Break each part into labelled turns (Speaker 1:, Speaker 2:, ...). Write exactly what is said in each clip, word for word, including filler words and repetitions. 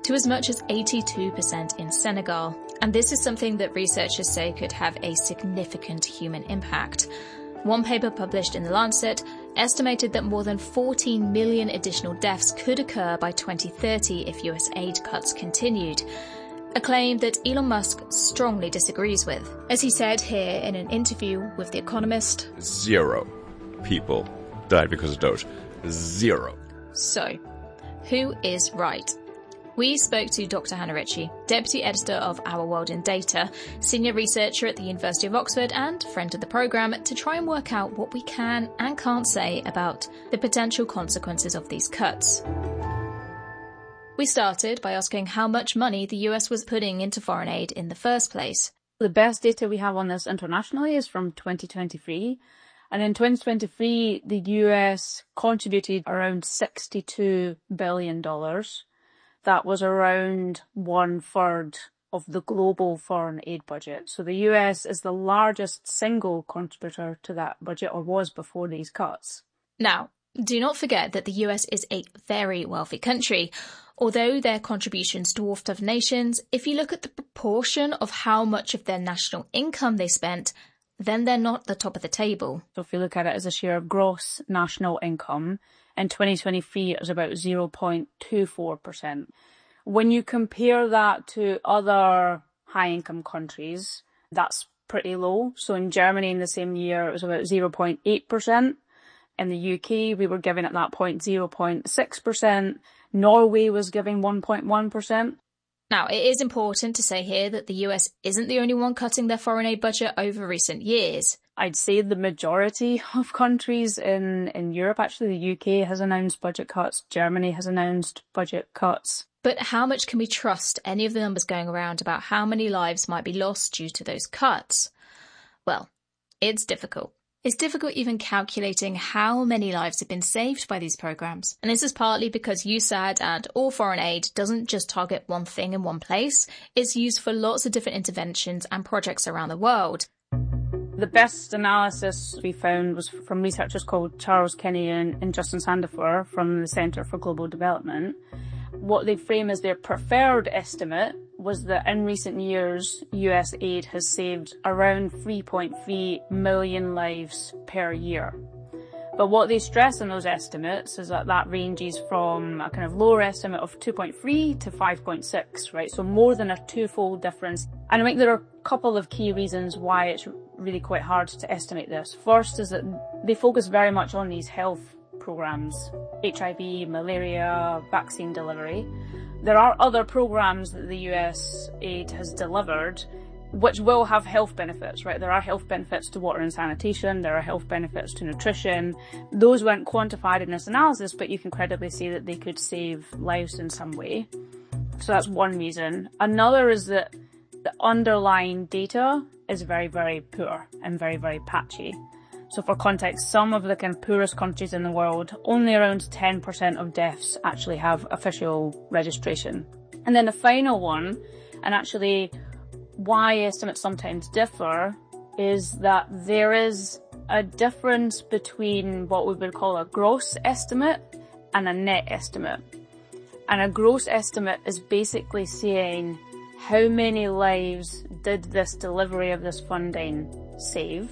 Speaker 1: to as much as eighty-two percent in Senegal. And this is something that researchers say could have a significant human impact. One paper published in The Lancet estimated that more than fourteen million additional deaths could occur by twenty thirty if U S aid cuts continued, a claim that Elon Musk strongly disagrees with. As he said here in an interview with The Economist,
Speaker 2: Zero people died because of Doge. Zero.
Speaker 1: So, who is right? We spoke to Doctor Hannah Ritchie, Deputy Editor of Our World in Data, Senior Researcher at the University of Oxford and friend of the programme, to try and work out what we can and can't say about the potential consequences of these cuts. We started by asking how much money the U S was putting into foreign aid in the first place.
Speaker 3: The best data we have on this internationally is from twenty twenty-three. And in twenty twenty-three, the U S contributed around sixty-two billion dollars. That was around one third of the global foreign aid budget. So the U S is the largest single contributor to that budget, or was before these cuts.
Speaker 1: Now, do not forget that the U S is a very wealthy country. Although their contributions dwarfed other nations, if you look at the proportion of how much of their national income they spent, then they're not the top of the table.
Speaker 3: So if you look at it as a share of gross national income, in twenty twenty-three it was about zero point two four percent. When you compare that to other high-income countries, that's pretty low. So in Germany in the same year it was about zero point eight percent. In the U K we were giving at that point zero point six percent. Norway was giving one point one percent.
Speaker 1: Now, it is important to say here that the U S isn't the only one cutting their foreign aid budget over recent years.
Speaker 3: I'd say the majority of countries in, in Europe, actually the U K has announced budget cuts, Germany has announced budget cuts.
Speaker 1: But how much can we trust any of the numbers going around about how many lives might be lost due to those cuts? Well, it's difficult. It's difficult even calculating how many lives have been saved by these programmes. And this is partly because U S A I D and all foreign aid doesn't just target one thing in one place. It's used for lots of different interventions and projects around the world.
Speaker 3: The best analysis we found was from researchers called Charles Kinney and, and Justin Sandifer from the Centre for Global Development. What they frame as their preferred estimate was that in recent years, U S aid has saved around three point three million lives per year. But what they stress in those estimates is that that ranges from a kind of lower estimate of two point three to five point six, right? So more than a twofold difference. And I think there are a couple of key reasons why it's really quite hard to estimate this. First is that they focus very much on these health programs, H I V, malaria, vaccine delivery. There are other programs that the U S aid has delivered which will have health benefits, right? There are health benefits to water and sanitation, there are health benefits to nutrition. Those weren't quantified in this analysis, but you can credibly say that they could save lives in some way. So that's one reason. Another is that the underlying data is very, very poor and very, very patchy. So for context, some of the kind of poorest countries in the world, only around ten percent of deaths actually have official registration. And then the final one, and actually why estimates sometimes differ, is that there is a difference between what we would call a gross estimate and a net estimate. And a gross estimate is basically saying how many lives did this delivery of this funding save?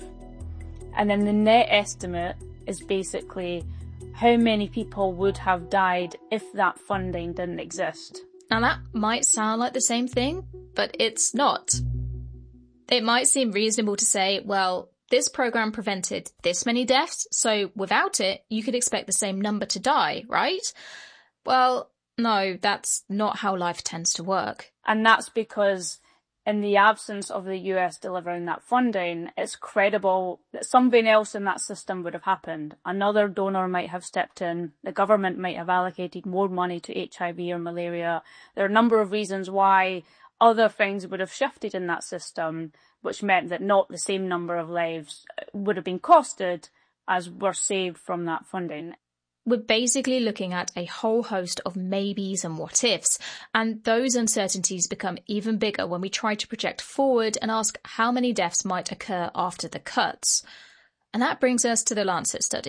Speaker 3: And then the net estimate is basically how many people would have died if that funding didn't exist.
Speaker 1: Now that might sound like the same thing, but it's not. It might seem reasonable to say, well, this program prevented this many deaths, so without it, you could expect the same number to die, right? Well, no, that's not how life tends to work.
Speaker 3: And that's because in the absence of the U S delivering that funding, it's credible that something else in that system would have happened. Another donor might have stepped in. The government might have allocated more money to H I V or malaria. There are a number of reasons why other things would have shifted in that system, which meant that not the same number of lives would have been costed as were saved from that funding.
Speaker 1: We're basically looking at a whole host of maybes and what ifs, and those uncertainties become even bigger when we try to project forward and ask how many deaths might occur after the cuts. And that brings us to the Lancet study,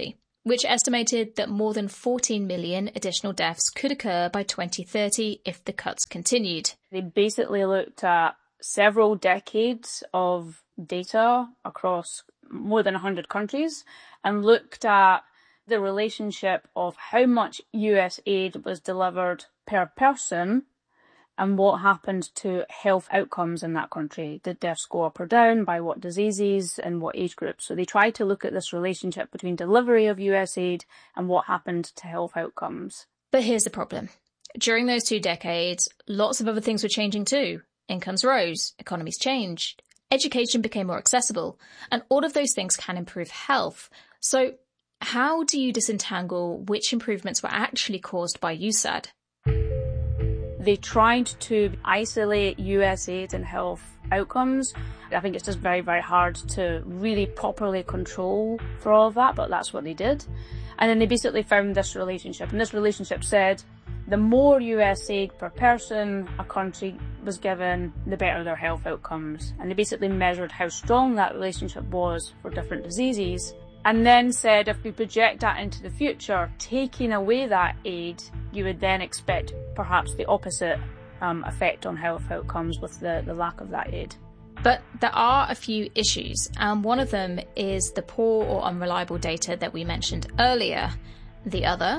Speaker 1: which estimated that more than fourteen million additional deaths could occur by twenty thirty if the cuts continued.
Speaker 3: They basically looked at several decades of data across more than one hundred countries and looked at the relationship of how much U S aid was delivered per person and what happened to health outcomes in that country. Did deaths go up or down, by what diseases and what age groups? So they tried to look at this relationship between delivery of U S aid and what happened to health outcomes.
Speaker 1: But here's the problem. During those two decades, lots of other things were changing too. Incomes rose, economies changed, education became more accessible, and all of those things can improve health. So how do you disentangle which improvements were actually caused by U S A D?
Speaker 3: They tried to isolate U S aid and health outcomes. I think it's just very, very hard to really properly control for all of that, but that's what they did. And then they basically found this relationship, and this relationship said the more U S aid per person a country was given, the better their health outcomes. And they basically measured how strong that relationship was for different diseases, and then said if we project that into the future, taking away that aid, you would then expect perhaps the opposite um, effect on health outcomes with the, the lack of that aid.
Speaker 1: But there are a few issues, and one of them is the poor or unreliable data that we mentioned earlier. The other?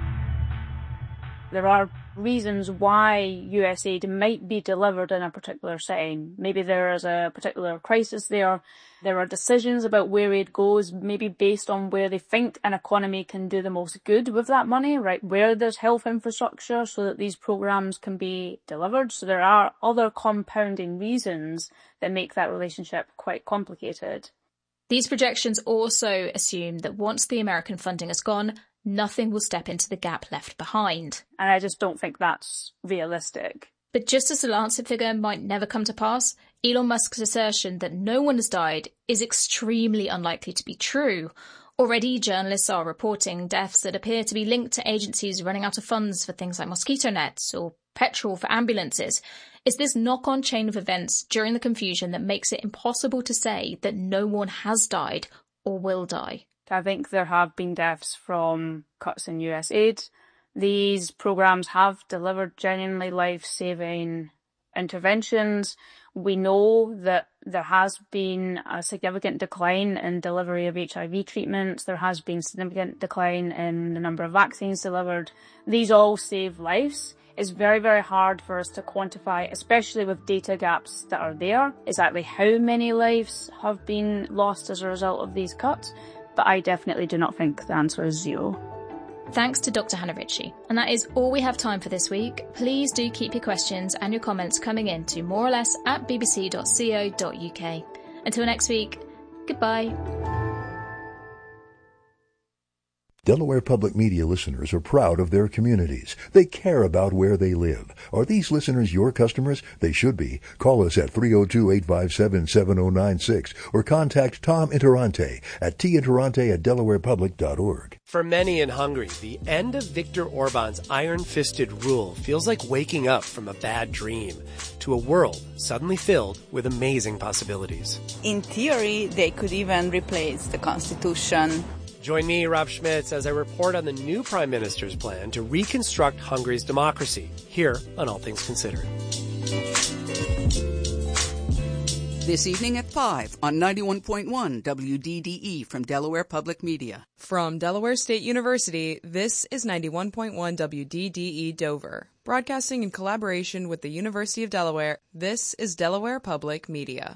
Speaker 3: There are reasons why U S aid might be delivered in a particular setting. Maybe there is a particular crisis there. There are decisions about where aid goes, maybe based on where they think an economy can do the most good with that money, right? Where there's health infrastructure so that these programs can be delivered. So there are other compounding reasons that make that relationship quite complicated.
Speaker 1: These projections also assume that once the American funding is gone, nothing will step into the gap left behind.
Speaker 3: And I just don't think that's realistic.
Speaker 1: But just as the Lancet figure might never come to pass, Elon Musk's assertion that no one has died is extremely unlikely to be true. Already, journalists are reporting deaths that appear to be linked to agencies running out of funds for things like mosquito nets or petrol for ambulances. It's this knock-on chain of events during the confusion that makes it impossible to say that no one has died or will die.
Speaker 3: I think there have been deaths from cuts in U S aid. These programs have delivered genuinely life-saving interventions. We know that there has been a significant decline in delivery of H I V treatments. There has been significant decline in the number of vaccines delivered. These all save lives. It's very, very hard for us to quantify, especially with data gaps that are there, exactly how many lives have been lost as a result of these cuts. But I definitely do not think the answer is zero.
Speaker 1: Thanks to Doctor Hannah Ritchie. And that is all we have time for this week. Please do keep your questions and your comments coming in to more or less at b b c dot co dot u k. Until next week, goodbye.
Speaker 4: Delaware Public Media listeners are proud of their communities. They care about where they live. Are these listeners your customers? They should be. Call us at three oh two, eight five seven, seven oh nine six or contact Tom Interante at t interante at delaware public dot org.
Speaker 5: For many in Hungary, the end of Viktor Orban's iron-fisted rule feels like waking up from a bad dream to a world suddenly filled with amazing possibilities.
Speaker 6: In theory, they could even replace the constitution.
Speaker 5: Join me, Rob Schmitz, as I report on the new Prime Minister's plan to reconstruct Hungary's democracy, here on All Things Considered.
Speaker 7: This evening at five on ninety-one point one W D D E from Delaware Public Media.
Speaker 8: From Delaware State University, this is ninety-one point one W D D E Dover. Broadcasting in collaboration with the University of Delaware, this is Delaware Public Media.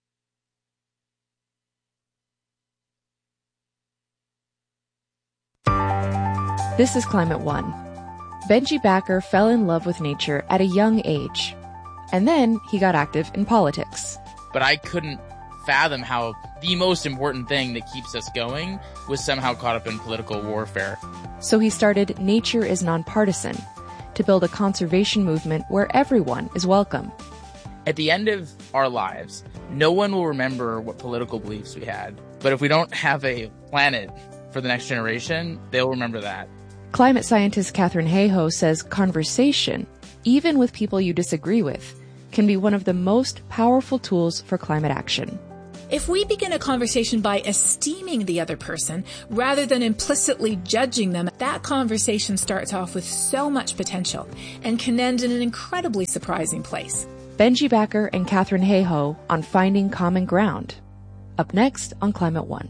Speaker 9: This is Climate One. Benji Backer fell in love with nature at a young age, and then he got active in politics.
Speaker 10: But I couldn't fathom how the most important thing that keeps us going was somehow caught up in political warfare.
Speaker 9: So he started Nature is Nonpartisan to build a conservation movement where everyone is welcome.
Speaker 10: At the end of our lives, no one will remember what political beliefs we had. But if we don't have a planet for the next generation, they'll remember that.
Speaker 9: Climate scientist Katharine Hayhoe says conversation, even with people you disagree with, can be one of the most powerful tools for climate action.
Speaker 11: If we begin a conversation by esteeming the other person rather than implicitly judging them, that conversation starts off with so much potential and can end in an incredibly surprising place.
Speaker 9: Benji Backer and Katherine Hayhoe on Finding Common Ground. Up next on Climate One.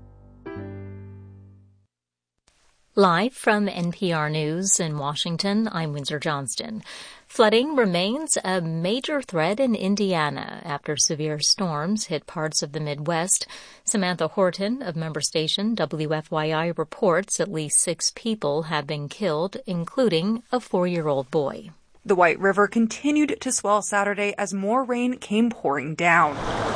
Speaker 1: Live from N P R News in Washington, I'm Windsor Johnston. Flooding remains a major threat in Indiana after severe storms hit parts of the Midwest. Samantha Horton of member station W F Y I reports at least six people have been killed, including a four-year-old boy.
Speaker 12: The White River continued to swell Saturday as more rain came pouring down.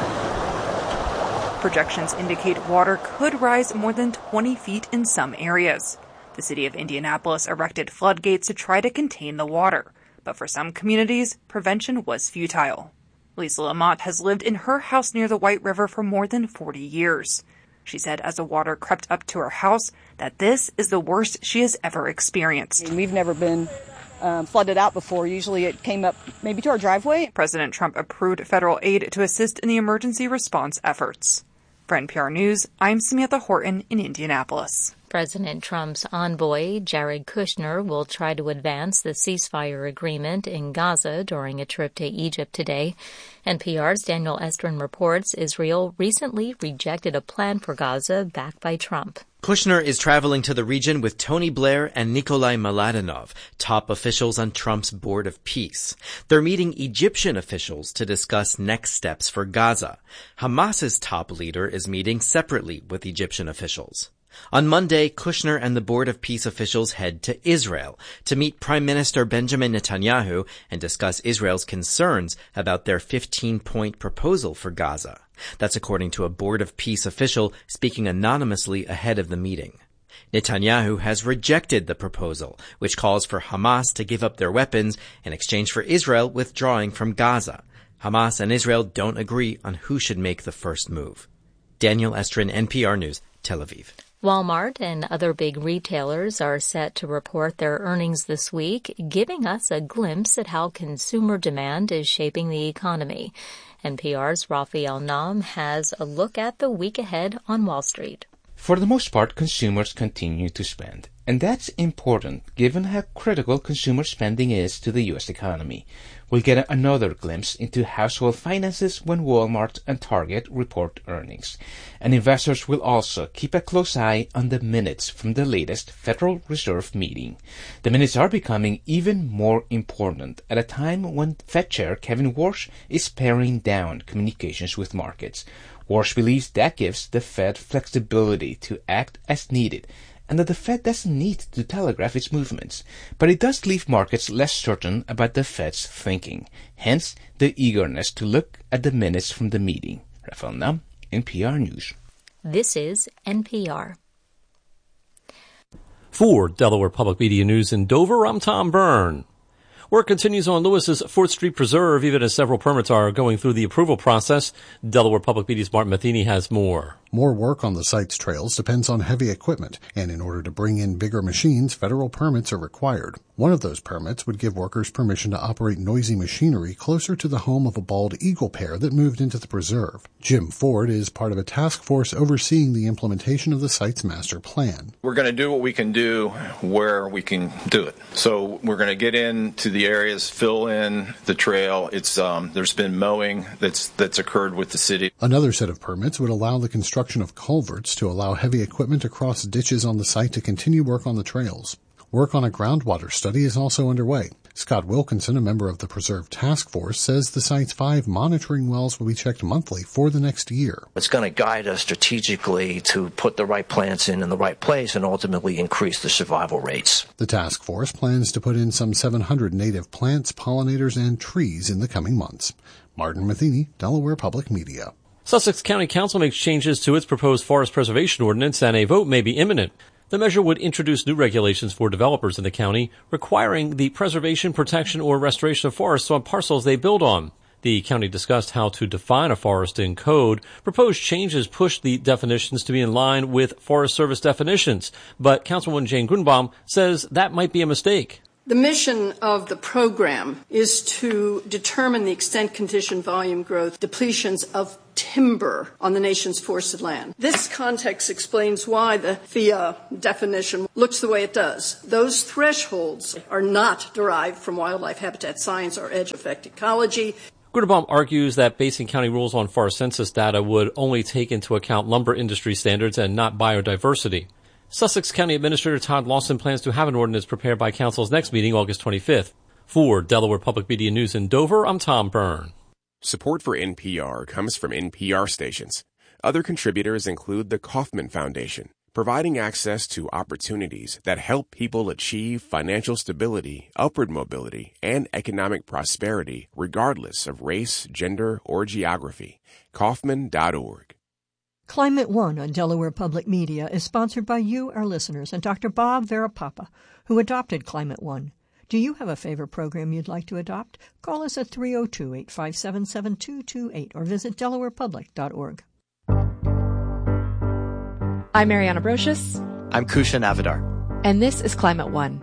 Speaker 12: Projections indicate water could rise more than twenty feet in some areas. The city of Indianapolis erected floodgates to try to contain the water, but for some communities, prevention was futile. Lisa Lamont has lived in her house near the White River for more than forty years. She said as the water crept up to her house that this is the worst she has ever experienced.
Speaker 13: We've never been um, flooded out before. Usually it came up maybe to our driveway.
Speaker 12: President Trump approved federal aid to assist in the emergency response efforts. For N P R News, I'm Samantha Horton in Indianapolis.
Speaker 1: President Trump's envoy, Jared Kushner, will try to advance the ceasefire agreement in Gaza during a trip to Egypt today. N P R's Daniel Estrin reports Israel recently rejected a plan for Gaza backed by Trump.
Speaker 14: Kushner is traveling to the region with Tony Blair and Nikolai Mladenov, top officials on Trump's Board of Peace. They're meeting Egyptian officials to discuss next steps for Gaza. Hamas's top leader is meeting separately with Egyptian officials. On Monday, Kushner and the Board of Peace officials head to Israel to meet Prime Minister Benjamin Netanyahu and discuss Israel's concerns about their fifteen-point proposal for Gaza. That's according to a Board of Peace official speaking anonymously ahead of the meeting. Netanyahu has rejected the proposal, which calls for Hamas to give up their weapons in exchange for Israel withdrawing from Gaza. Hamas and Israel don't agree on who should make the first move. Daniel Estrin, N P R News, Tel Aviv.
Speaker 1: Walmart and other big retailers are set to report their earnings this week, giving us a glimpse at how consumer demand is shaping the economy. N P R's Raphael Naum has a look at the week ahead on Wall Street.
Speaker 15: For the most part, consumers continue to spend. And that's important, given how critical consumer spending is to the U S economy. We'll get another glimpse into household finances when Walmart and Target report earnings. And investors will also keep a close eye on the minutes from the latest Federal Reserve meeting. The minutes are becoming even more important at a time when Fed Chair Kevin Warsh is paring down communications with markets. Warsh believes that gives the Fed flexibility to act as needed, and that the Fed doesn't need to telegraph its movements, but it does leave markets less certain about the Fed's thinking. Hence, the eagerness to look at the minutes from the meeting. Raphael Naum, N P R News.
Speaker 1: This is N P R.
Speaker 16: For Delaware Public Media News in Dover, I'm Tom Byrne. Work continues on Lewis's fourth Street Preserve, even as several permits are going through the approval process. Delaware Public Media's Martin Matheny has more.
Speaker 17: More work on the site's trails depends on heavy equipment, and in order to bring in bigger machines, federal permits are required. One of those permits would give workers permission to operate noisy machinery closer to the home of a bald eagle pair that moved into the preserve. Jim Ford is part of a task force overseeing the implementation of the site's master plan.
Speaker 18: We're going to do what we can do where we can do it. So we're going to get into the areas, fill in the trail. It's um, there's been mowing that's that's occurred with the city.
Speaker 17: Another set of permits would allow the construction of culverts to allow heavy equipment to cross ditches on the site to continue work on the trails. Work on a groundwater study is also underway. Scott Wilkinson, a member of the Preserve Task Force, says the site's five monitoring wells will be checked monthly for the next year.
Speaker 19: It's going to guide us strategically to put the right plants in in the right place and ultimately increase the survival rates.
Speaker 17: The task force plans to put in some seven hundred native plants, pollinators, and trees in the coming months. Martin Matheny, Delaware Public Media.
Speaker 16: Sussex County Council makes changes to its proposed forest preservation ordinance, and a vote may be imminent. The measure would introduce new regulations for developers in the county, requiring the preservation, protection, or restoration of forests on parcels they build on. The county discussed how to define a forest in code. Proposed changes push the definitions to be in line with Forest Service definitions, but Councilwoman Jane Grunbaum says that might be a mistake.
Speaker 20: The mission of the program is to determine the extent, condition, volume, growth, depletions of timber on the nation's forested land. This context explains why the F I A definition looks the way it does. Those thresholds are not derived from wildlife habitat science or edge-effect ecology.
Speaker 16: Grunebaum argues that basing county rules on forest census data would only take into account lumber industry standards and not biodiversity. Sussex County Administrator Todd Lawson plans to have an ordinance prepared by Council's next meeting, August twenty-fifth. For Delaware Public Media News in Dover, I'm Tom Byrne.
Speaker 21: Support for N P R comes from N P R stations. Other contributors include the Kauffman Foundation, providing access to opportunities that help people achieve financial stability, upward mobility, and economic prosperity regardless of race, gender, or geography. Kauffman dot org.
Speaker 22: Climate One on Delaware Public Media is sponsored by you, our listeners, and Doctor Bob Verapapa, who adopted Climate One. Do you have a favorite program you'd like to adopt? Call us at three oh two, eight five seven, seven two two eight or visit delaware public dot org.
Speaker 9: I'm Mariana Brocious.
Speaker 23: I'm Kusha Navidar.
Speaker 9: And this is Climate One.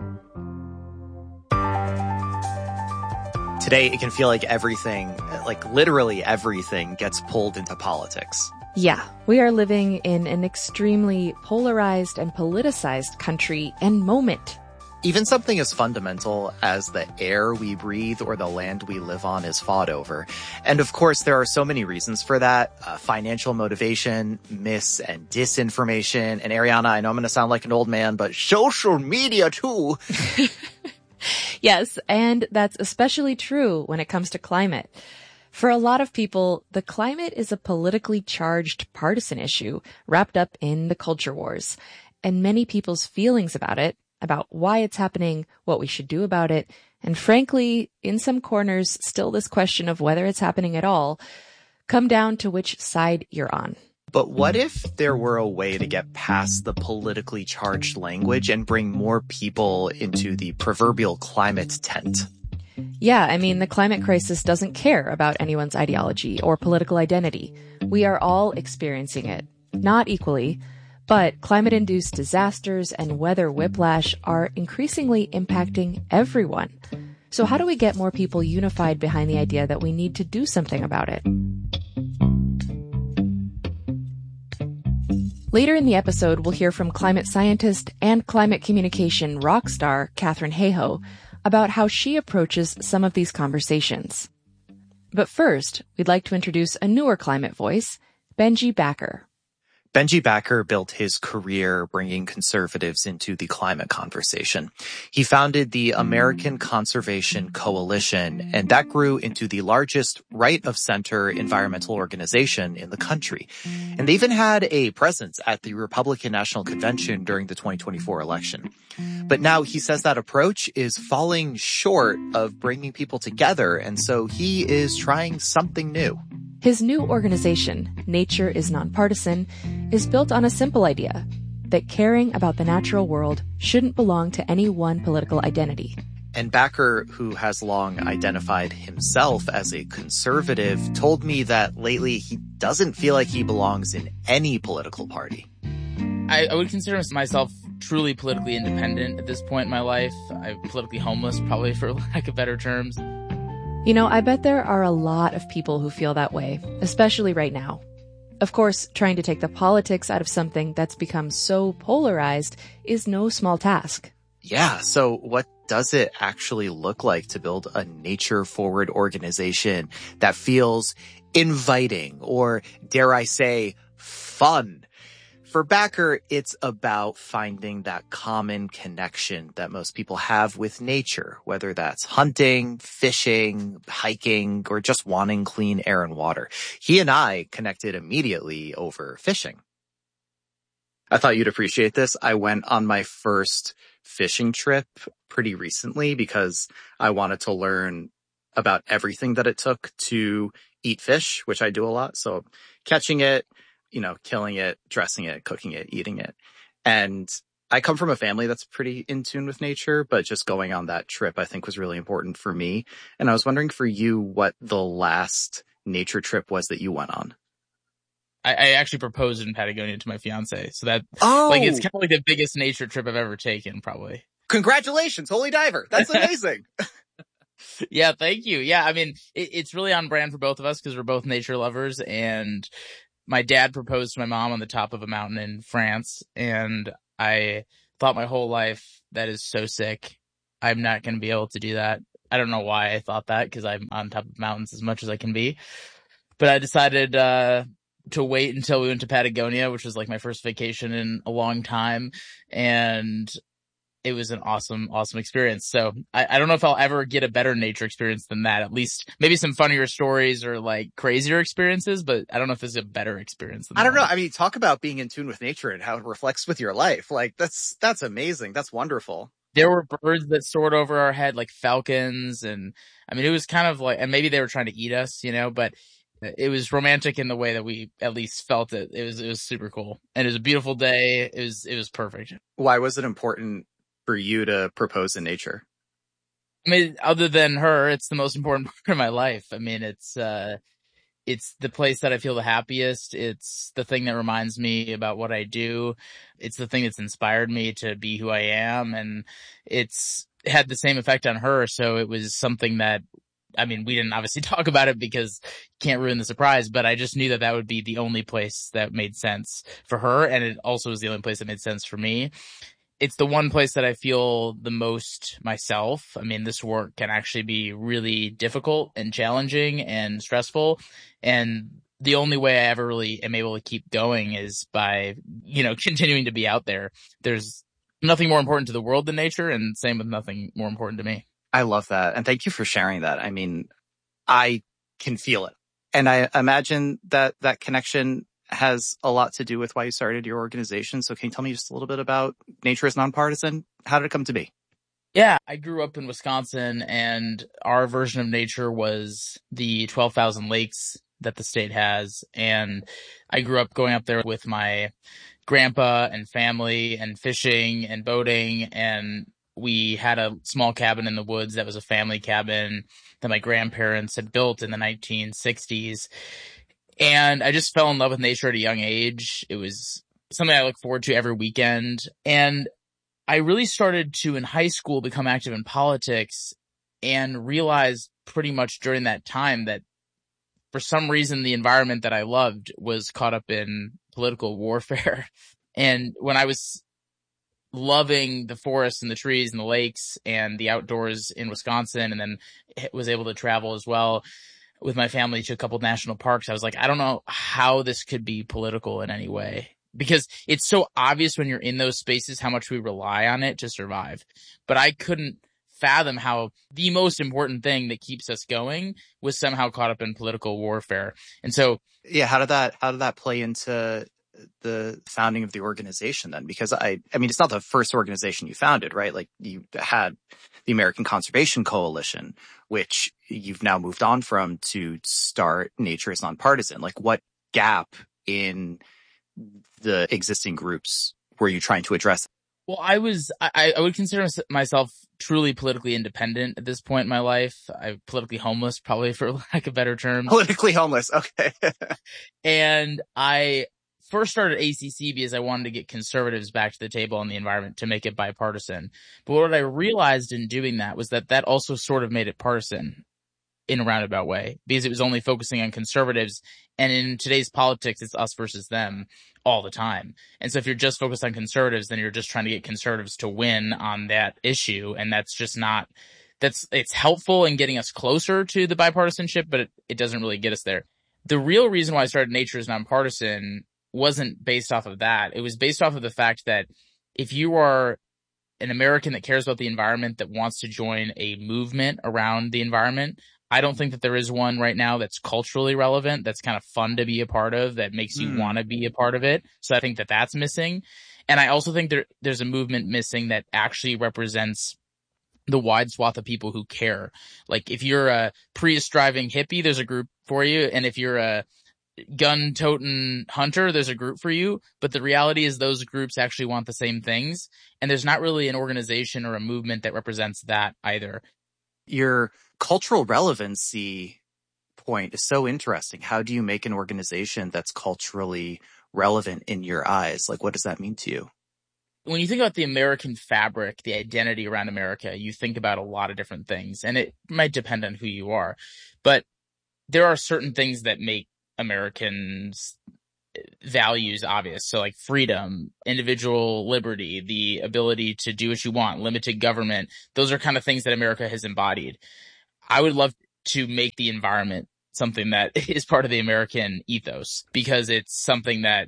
Speaker 23: Today, it can feel like everything, like literally everything, gets pulled into politics.
Speaker 9: Yeah, we are living in an extremely polarized and politicized country and moment.
Speaker 23: Even something as fundamental as the air we breathe or the land we live on is fought over. And of course, there are so many reasons for that. Uh, financial motivation, mis and disinformation. And Ariana, I know I'm going to sound like an old man, but social media too.
Speaker 9: Yes, and that's especially true when it comes to climate. For a lot of people, the climate is a politically charged partisan issue wrapped up in the culture wars. And many people's feelings about it, about why it's happening, what we should do about it, and frankly, in some corners, still this question of whether it's happening at all, come down to which side you're on.
Speaker 23: But what if there were a way to get past the politically charged language and bring more people into the proverbial climate tent?
Speaker 9: Yeah, I mean, the climate crisis doesn't care about anyone's ideology or political identity. We are all experiencing it, not equally, but climate-induced disasters and weather whiplash are increasingly impacting everyone. So how do we get more people unified behind the idea that we need to do something about it? Later in the episode, we'll hear from climate scientist and climate communication rock star Katharine Hayhoe about how she approaches some of these conversations. But first, we'd like to introduce a newer climate voice, Benji Backer.
Speaker 23: Benji Backer built his career bringing conservatives into the climate conversation. He founded the American Conservation Coalition, and that grew into the largest right-of-center environmental organization in the country. And they even had a presence at the Republican National Convention during the twenty twenty-four election. But now he says that approach is falling short of bringing people together, and so he is trying something new.
Speaker 9: His new organization, Nature is Nonpartisan, is built on a simple idea that caring about the natural world shouldn't belong to any one political identity.
Speaker 23: And Backer, who has long identified himself as a conservative, told me that lately he doesn't feel like he belongs in any political party.
Speaker 10: I, I would consider myself truly politically independent at this point in my life. I'm politically homeless, probably, for lack of better terms.
Speaker 9: You know, I bet there are a lot of people who feel that way, especially right now. Of course, trying to take the politics out of something that's become so polarized is no small task.
Speaker 23: Yeah, so what does it actually look like to build a nature-forward organization that feels inviting or, dare I say, fun? For Backer, it's about finding that common connection that most people have with nature, whether that's hunting, fishing, hiking, or just wanting clean air and water. He and I connected immediately over fishing. I thought you'd appreciate this. I went on my first fishing trip pretty recently because I wanted to learn about everything that it took to eat fish, which I do a lot. So catching it, you know, killing it, dressing it, cooking it, eating it. And I come from a family that's pretty in tune with nature, but just going on that trip, I think was really important for me. And I was wondering for you what the last nature trip was that you went on.
Speaker 10: I, I actually proposed in Patagonia to my fiance. So that,
Speaker 23: oh.
Speaker 10: like, it's kind of like the biggest nature trip I've ever taken, probably.
Speaker 23: congratulations, Holy Diver. That's amazing.
Speaker 10: Yeah, thank you. Yeah, I mean, it, it's really on brand for both of us because we're both nature lovers. And my dad proposed to my mom on the top of a mountain in France. And I thought my whole life, that is so sick. I'm not going to be able to do that. I don't know why I thought that because I'm on top of mountains as much as I can be. But I decided uh to wait until we went to Patagonia, which was like my first vacation in a long time. And it was an awesome, awesome experience. So I, I don't know if I'll ever get a better nature experience than that. At least maybe some funnier stories or like crazier experiences, but I don't know if it's a better experience than
Speaker 23: I don't
Speaker 10: that.
Speaker 23: know. I mean, talk about being in tune with nature and how it reflects with your life. Like that's, that's amazing. That's wonderful.
Speaker 10: There were birds that soared over our head like falcons. And I mean, it was kind of like, and maybe they were trying to eat us, you know, but it was romantic in the way that we at least felt it. It was, it was super cool. And it was a beautiful day. It was, it was perfect.
Speaker 23: Why was it important for you to propose in nature?
Speaker 10: I mean, other than her, it's the most important part of my life. I mean, it's, uh, it's the place that I feel the happiest. It's the thing that reminds me about what I do. It's the thing that's inspired me to be who I am. And it's had the same effect on her. So it was something that, I mean, we didn't obviously talk about it because you can't ruin the surprise, but I just knew that that would be the only place that made sense for her. And it also was the only place that made sense for me. It's the one place that I feel the most myself. I mean, this work can actually be really difficult and challenging and stressful. And the only way I ever really am able to keep going is by, you know, continuing to be out there. There's nothing more important to the world than nature, and same with nothing more important to me.
Speaker 23: I love that. And thank you for sharing that. I mean, I can feel it. And I imagine that that connection has a lot to do with why you started your organization. So can you tell me just a little bit about Nature is Nonpartisan? How did it come to be?
Speaker 10: Yeah, I grew up in Wisconsin, and our version of nature was the twelve thousand lakes that the state has. And I grew up going up there with my grandpa and family and fishing and boating. And we had a small cabin in the woods that was a family cabin that my grandparents had built in the nineteen sixties. And I just fell in love with nature at a young age. It was something I look forward to every weekend. And I really started to, in high school, become active in politics and realized pretty much during that time that for some reason, the environment that I loved was caught up in political warfare. And when I was loving the forests and the trees and the lakes and the outdoors in Wisconsin, and then was able to travel as well with my family to a couple of national parks, I was like, I don't know how this could be political in any way, because it's so obvious when you're in those spaces how much we rely on it to survive. But I couldn't fathom how the most important thing that keeps us going was somehow caught up in political warfare. And so,
Speaker 23: yeah, how did that, how did that play into the founding of the organization then? Because I, I mean, it's not the first organization you founded, right? Like you had the American Conservation Coalition, which you've now moved on from to start Nature is Nonpartisan. Like what gap in the existing groups were you trying to address?
Speaker 10: Well, I was, I, I would consider myself truly politically independent at this point in my life. I'm politically homeless, probably for lack of better terms.
Speaker 23: Politically homeless. Okay.
Speaker 10: And I first started A C C because I wanted to get conservatives back to the table on the environment to make it bipartisan. But what I realized in doing that was that that also sort of made it partisan in a roundabout way, because it was only focusing on conservatives. And in today's politics, it's us versus them all the time. And so if you're just focused on conservatives, then you're just trying to get conservatives to win on that issue. And that's just not, that's, it's helpful in getting us closer to the bipartisanship, but it, it doesn't really get us there. The real reason why I started Nature is Nonpartisan wasn't based off of that. It was based off of the fact that if you are an American that cares about the environment, that wants to join a movement around the environment, I don't think that there is one right now that's culturally relevant, that's kind of fun to be a part of, that makes you mm. want to be a part of it. So I think that that's missing. And I also think there there's a movement missing that actually represents the wide swath of people who care. Like if you're a Prius driving hippie, there's a group for you. And if you're a gun toting hunter, there's a group for you. But the reality is those groups actually want the same things. And there's not really an organization or a movement that represents that either.
Speaker 23: Your cultural relevancy point is so interesting. How do you make an organization that's culturally relevant in your eyes? Like, what does that mean to you?
Speaker 10: when you think about the American fabric, the identity around America, you think about a lot of different things, and it might depend on who you are. But there are certain things that make Americans' values obvious. So like freedom, individual liberty, the ability to do what you want, limited government. Those are kind of things that America has embodied. I would love to make the environment something that is part of the American ethos, because it's something that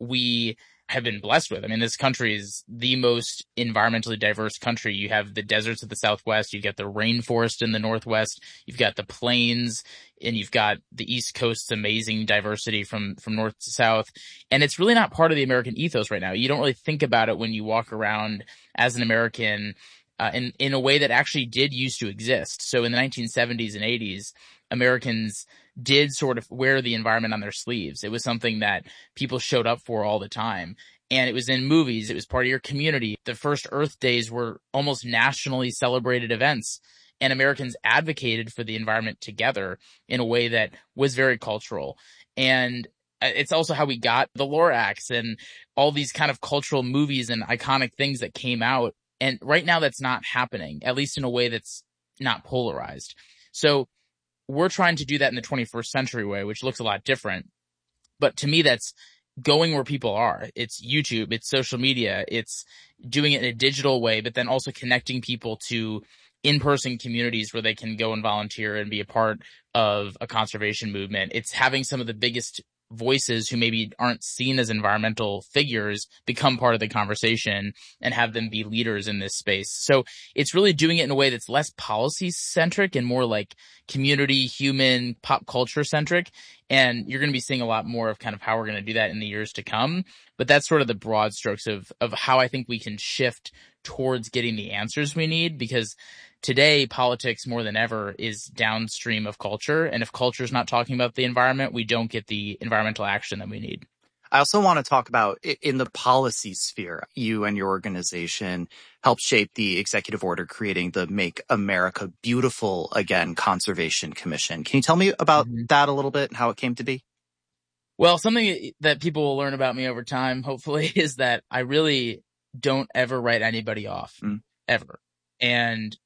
Speaker 10: we have been blessed with. I mean, this country is the most environmentally diverse country. You have the deserts of the Southwest, you've got the rainforest in the Northwest, you've got the plains, and you've got the East Coast's amazing diversity from, from north to south. And it's really not part of the American ethos right now. You don't really think about it when you walk around as an American uh, in, in a way that actually did used to exist. So in the nineteen seventies and eighties, Americans did sort of wear the environment on their sleeves. It was something that people showed up for all the time. And it was in movies. It was part of your community. The first Earth Days were almost nationally celebrated events. And Americans advocated for the environment together in a way that was very cultural. And it's also how we got the Lorax and all these kind of cultural movies and iconic things that came out. And right now that's not happening, at least in a way that's not polarized. So we're trying to do that in the twenty-first century way, which looks a lot different. But to me, that's going where people are. It's YouTube, it's social media, it's doing it in a digital way, but then also connecting people to in-person communities where they can go and volunteer and be a part of a conservation movement. It's having some of the biggest voices who maybe aren't seen as environmental figures become part of the conversation and have them be leaders in this space. So it's really doing it in a way that's less policy centric and more like community, human, pop culture centric. And you're going to be seeing a lot more of kind of how we're going to do that in the years to come. But that's sort of the broad strokes of, of how I think we can shift towards getting the answers we need, because today politics more than ever is downstream of culture. And if culture is not talking about the environment, we don't get the environmental action that we need.
Speaker 23: I also want to talk about in the policy sphere, you and your organization helped shape the executive order creating the Make America Beautiful Again Conservation Commission. Can you tell me about mm-hmm. that a little bit and how it came to be?
Speaker 10: Well, something that people will learn about me over time, hopefully, is that I really don't ever write anybody off, mm. ever. And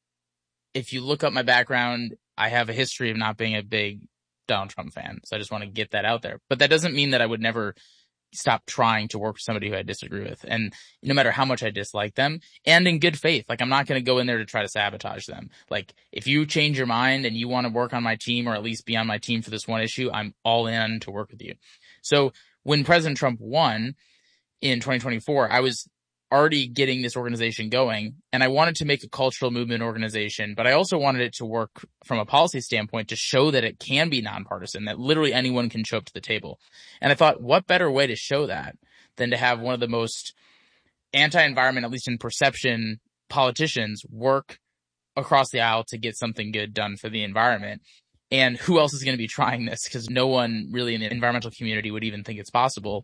Speaker 10: if you look up my background, I have a history of not being a big Donald Trump fan. So I just want to get that out there. But that doesn't mean that I would never stop trying to work with somebody who I disagree with. And no matter how much I dislike them, and in good faith, like I'm not going to go in there to try to sabotage them. Like if you change your mind and you want to work on my team or at least be on my team for this one issue, I'm all in to work with you. So when President Trump won in twenty twenty-four, I was already getting this organization going, and I wanted to make a cultural movement organization, but I also wanted it to work from a policy standpoint to show that it can be nonpartisan, that literally anyone can show up to the table. And I thought, what better way to show that than to have one of the most anti-environment, at least in perception, politicians work across the aisle to get something good done for the environment. And who else is going to be trying this? Because no one really in the environmental community would even think it's possible.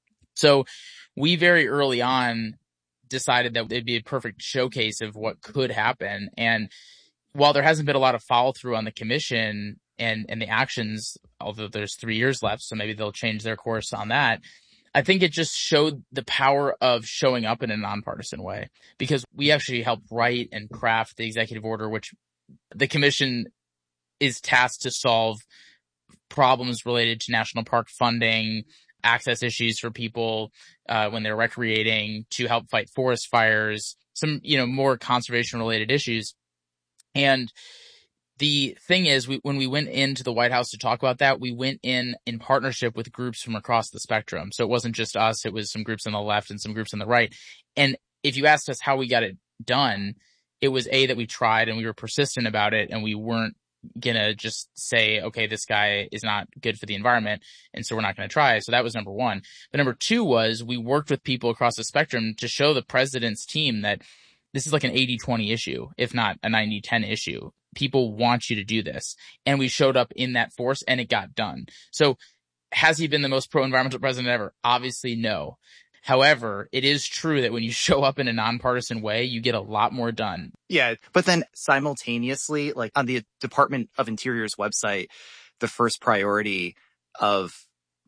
Speaker 10: So we very early on decided that it'd be a perfect showcase of what could happen. And while there hasn't been a lot of follow through on the commission and, and the actions, although there's three years left, so maybe they'll change their course on that, I think it just showed the power of showing up in a nonpartisan way, because we actually helped write and craft the executive order, which the commission is tasked to solve problems related to national park funding, access issues for people uh, when they're recreating, to help fight forest fires, some, you know, more conservation related issues. And the thing is, we, when we went into the White House to talk about that, we went in in partnership with groups from across the spectrum. So it wasn't just us, it was some groups on the left and some groups on the right. And if you asked us how we got it done, it was A, that we tried and we were persistent about it, and we weren't gonna just say, okay, this guy is not good for the environment, and so we're not gonna try. So that was number one. But number two was we worked with people across the spectrum to show the president's team that this is like an eighty twenty issue, if not a ninety ten issue. People want you to do this. And we showed up in that force and it got done. So has he been the most pro-environmental president ever? Obviously, no. However, it is true that when you show up in a nonpartisan way, you get a lot more done.
Speaker 23: Yeah, but then simultaneously, like on the Department of Interior's website, the first priority of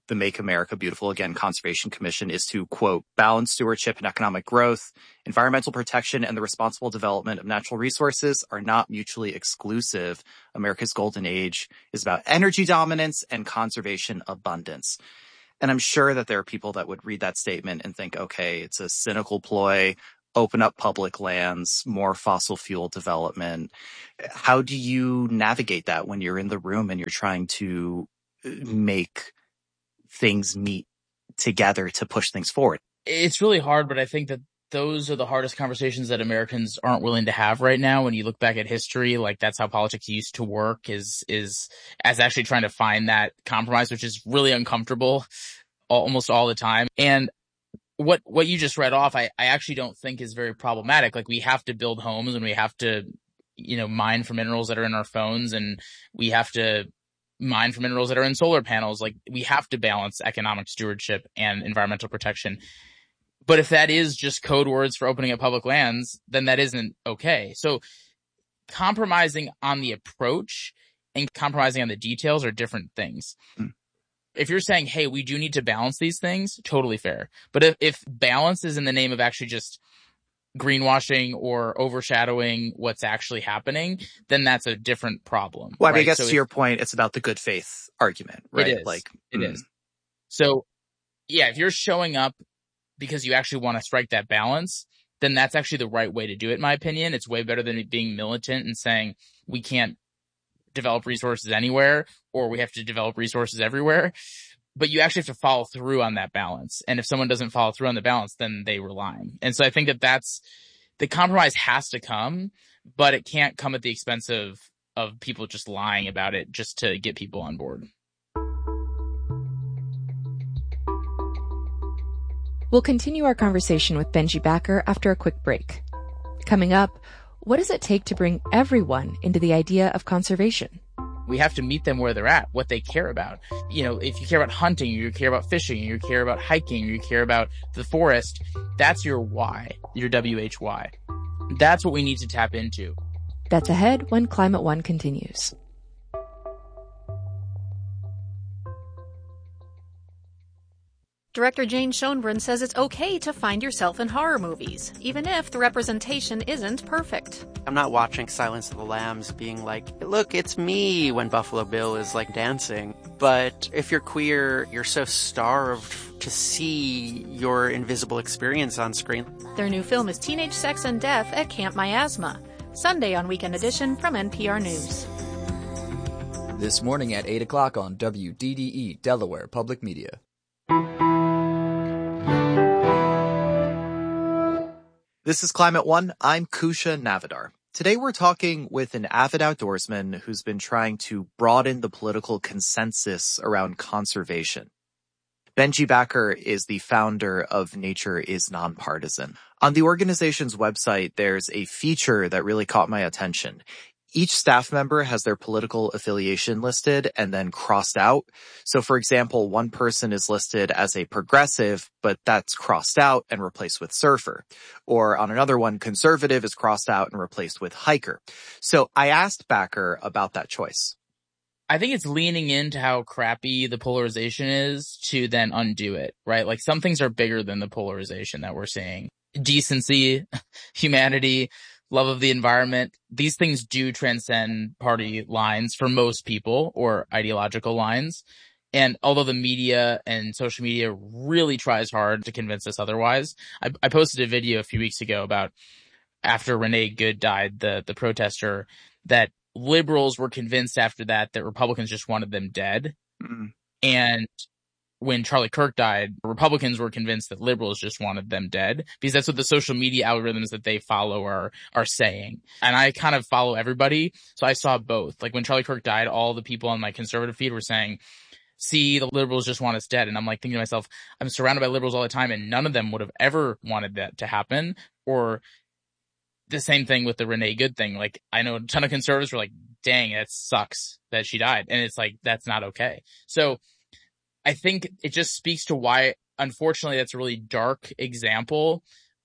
Speaker 23: the Make America Beautiful Again Conservation Commission is to, quote, balance stewardship and economic growth. Environmental protection and the responsible development of natural resources are not mutually exclusive. America's golden age is about energy dominance and conservation abundance. And I'm sure that there are people that would read that statement and think, okay, it's a cynical ploy, open up public lands, more fossil fuel development. How do you navigate that when you're in the room and you're trying to make things meet together to push things forward?
Speaker 10: It's really hard, but I think that those are the hardest conversations that Americans aren't willing to have right now. When you look back at history, like that's how politics used to work, is, is as actually trying to find that compromise, which is really uncomfortable almost all the time. And what, what you just read off, I, I actually don't think is very problematic. Like we have to build homes and we have to, you know, mine for minerals that are in our phones, and we have to mine for minerals that are in solar panels. Like we have to balance economic stewardship and environmental protection. But if that is just code words for opening up public lands, then that isn't okay. So compromising on the approach and compromising on the details are different things. Mm. If you're saying, hey, we do need to balance these things, totally fair. But if, if balance is in the name of actually just greenwashing or overshadowing what's actually happening, then that's a different problem.
Speaker 23: Well, I mean,
Speaker 10: right?
Speaker 23: I guess
Speaker 10: so
Speaker 23: to
Speaker 10: if,
Speaker 23: your point, it's about the good faith argument, right?
Speaker 10: It is.
Speaker 23: Like
Speaker 10: it
Speaker 23: mm.
Speaker 10: is. So yeah, if you're showing up because you actually want to strike that balance, then that's actually the right way to do it, in my opinion. It's way better than being militant and saying we can't develop resources anywhere or we have to develop resources everywhere. But you actually have to follow through on that balance. And if someone doesn't follow through on the balance, then they were lying. And so I think that that's the compromise has to come, but it can't come at the expense of, of people just lying about it just to get people on board.
Speaker 9: We'll continue our conversation with Benji Backer after a quick break. Coming up, what does it take to bring everyone into the idea of conservation?
Speaker 10: We have to meet them where they're at, what they care about. You know, if you care about hunting, you care about fishing, you care about hiking, you care about the forest, that's your why, your W H Y. That's what we need to tap into.
Speaker 9: That's ahead when Climate One continues.
Speaker 2: Director Jane Schoenbrunn says it's okay to find yourself in horror movies, even if the representation isn't perfect.
Speaker 3: I'm not watching Silence of the Lambs being like, look, it's me, when Buffalo Bill is like dancing. But if you're queer, you're so starved to see your invisible experience on screen.
Speaker 2: Their new film is Teenage Sex and Death at Camp Miasma, Sunday on Weekend Edition from N P R News.
Speaker 4: This morning at eight o'clock on W D D E, Delaware Public Media.
Speaker 23: This is Climate One. I'm Kusha Navidar. Today we're talking with an avid outdoorsman who's been trying to broaden the political consensus around conservation. Benji Backer is the founder of Nature is Nonpartisan. On the organization's website, there's a feature that really caught my attention. Each staff member has their political affiliation listed and then crossed out. So, for example, one person is listed as a progressive, but that's crossed out and replaced with surfer. Or on another one, conservative is crossed out and replaced with hiker. So I asked Backer about that choice.
Speaker 10: I think it's leaning into how crappy the polarization is to then undo it, right? Like some things are bigger than the polarization that we're seeing. Decency, humanity, love of the environment. These things do transcend party lines for most people or ideological lines. And although the media and social media really tries hard to convince us otherwise, I, I posted a video a few weeks ago about after Renee Good died, the, the protester, that liberals were convinced after that that Republicans just wanted them dead. Mm. And when Charlie Kirk died, Republicans were convinced that liberals just wanted them dead because that's what the social media algorithms that they follow are, are saying. And I kind of follow everybody. So I saw both. Like when Charlie Kirk died, all the people on my conservative feed were saying, see, the liberals just want us dead. And I'm like thinking to myself, I'm surrounded by liberals all the time and none of them would have ever wanted that to happen. Or the same thing with the Renee Good thing. Like I know a ton of conservatives were like, dang, that sucks that she died. And it's like, that's not okay. So I think it just speaks to why, unfortunately, that's a really dark example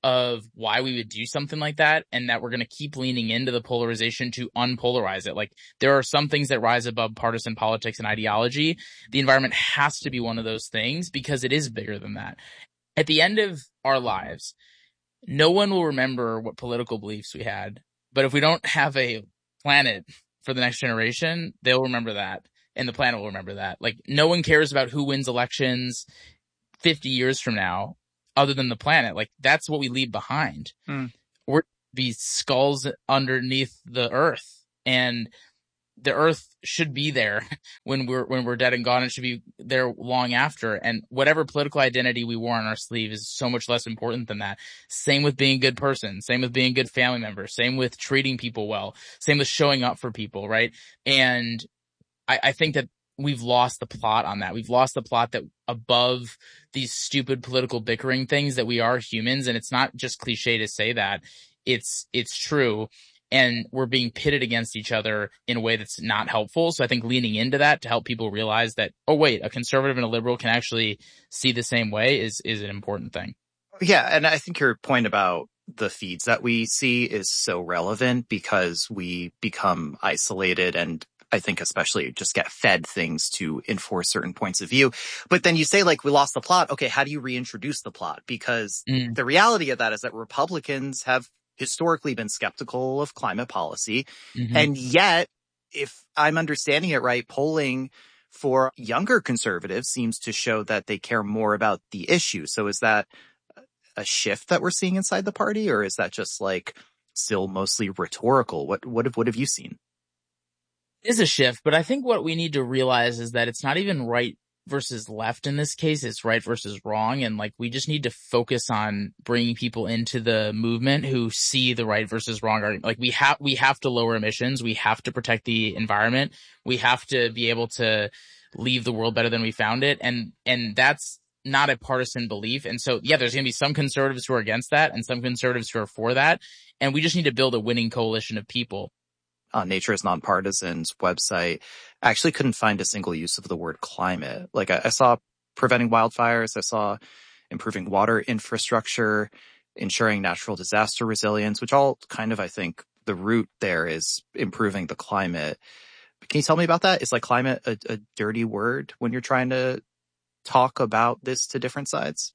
Speaker 10: of why we would do something like that, and that we're going to keep leaning into the polarization to unpolarize it. Like, there are some things that rise above partisan politics and ideology. The environment has to be one of those things because it is bigger than that. At the end of our lives, no one will remember what political beliefs we had, but if we don't have a planet for the next generation, they'll remember that, and the planet will remember that. Like, no one cares about who wins elections fifty years from now, other than the planet. Like, that's what we leave behind.
Speaker 23: Mm.
Speaker 10: We're these skulls underneath the earth, and the earth should be there when we're when we're dead and gone. It should be there long after. And whatever political identity we wore on our sleeve is so much less important than that. Same with being a good person. Same with being a good family member. Same with treating people well. Same with showing up for people, right? And I, I think that we've lost the plot on that. We've lost the plot that above these stupid political bickering things, that we are humans, and it's not just cliche to say that. It's it's true. And we're being pitted against each other in a way that's not helpful. So I think leaning into that to help people realize that, oh, wait, a conservative and a liberal can actually see the same way is, is an important thing.
Speaker 23: Yeah. And I think your point about the feeds that we see is so relevant because we become isolated, and I think especially just get fed things to enforce certain points of view. But then you say, like, we lost the plot. Okay, how do you reintroduce the plot? Because mm. the reality of that is that Republicans have historically been skeptical of climate policy. Mm-hmm. And yet, if I'm understanding it right, polling for younger conservatives seems to show that they care more about the issue. So is that a shift that we're seeing inside the party, or is that just like still mostly rhetorical? What, what have, what have you seen?
Speaker 10: It is a shift, but I think what we need to realize is that it's not even right versus left in this case. It's right versus wrong. And like, we just need to focus on bringing people into the movement who see the right versus wrong argument. Like, we have, we have to lower emissions. We have to protect the environment. We have to be able to leave the world better than we found it. And, and that's not a partisan belief. And so, yeah, there's going to be some conservatives who are against that and some conservatives who are for that. And we just need to build a winning coalition of people.
Speaker 23: On Nature is Nonpartisan's website, I actually couldn't find a single use of the word climate. Like, I, I saw preventing wildfires, I saw improving water infrastructure, ensuring natural disaster resilience, which all kind of, I think, the root there is improving the climate. Can you tell me about that? Is like climate a, a dirty word when you're trying to talk about this to different sides?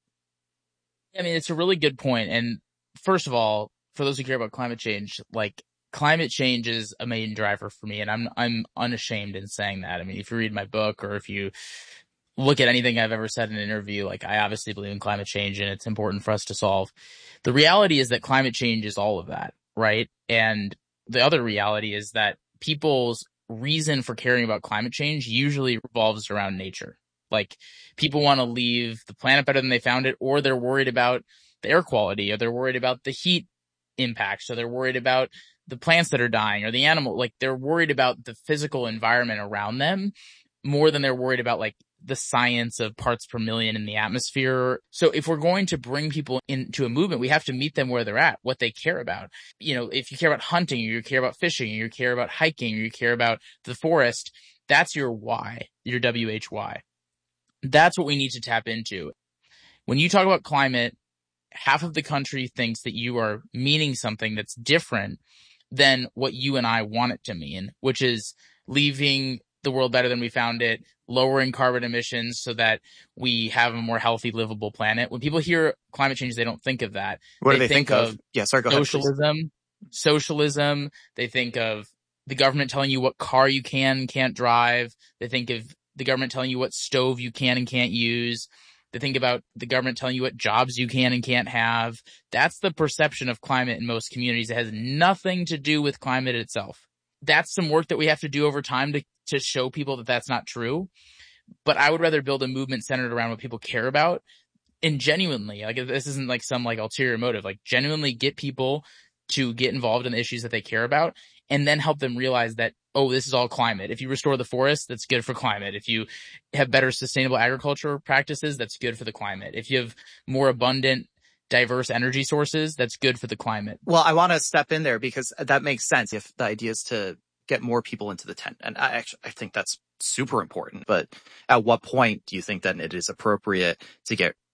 Speaker 10: I mean, it's a really good point. And first of all, for those who care about climate change, like, climate change is a main driver for me, and I'm I'm unashamed in saying that. I mean, if you read my book or if you look at anything I've ever said in an interview, like, I obviously believe in climate change and it's important for us to solve. The reality is that climate change is all of that, right? And the other reality is that people's reason for caring about climate change usually revolves around nature. Like, people want to leave the planet better than they found it, or they're worried about the air quality, or they're worried about the heat impact, so they're worried about the plants that are dying or the animal. Like, they're worried about the physical environment around them more than they're worried about like the science of parts per million in the atmosphere. So if we're going to bring people into a movement, we have to meet them where they're at, what they care about. You know, if you care about hunting, or you care about fishing, or you care about hiking, or you care about the forest, that's your why, your W H Y. That's what we need to tap into. When you talk about climate, half of the country thinks that you are meaning something that's different than what you and I want it to mean, which is leaving the world better than we found it, lowering carbon emissions so that we have a more healthy, livable planet. When people hear climate change, they don't think of that.
Speaker 23: What
Speaker 10: they
Speaker 23: do they think, think of? of? Yeah, sorry, go
Speaker 10: socialism,
Speaker 23: ahead,
Speaker 10: socialism. They think of the government telling you what car you can and can't drive. They think of the government telling you what stove you can and can't use. They think about the government telling you what jobs you can and can't have. That's the perception of climate in most communities. It has nothing to do with climate itself. That's some work that we have to do over time to, to show people that that's not true. But I would rather build a movement centered around what people care about, and genuinely, like, this isn't like some like ulterior motive, like genuinely get people to get involved in the issues that they care about, and then help them realize that, oh, this is all climate. If you restore the forest, that's good for climate. If you have better sustainable agriculture practices, that's good for the climate. If you have more abundant, diverse energy sources, that's good for the climate.
Speaker 23: Well, I want to step in there because that makes sense if the idea is to get more people into the tent. And I actually, I think that's super important. But at what point do you think that it is appropriate to get